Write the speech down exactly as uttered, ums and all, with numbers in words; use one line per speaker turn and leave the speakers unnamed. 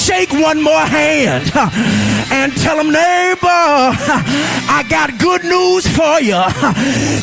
shake one more hand and tell them, neighbor, I got good news for you.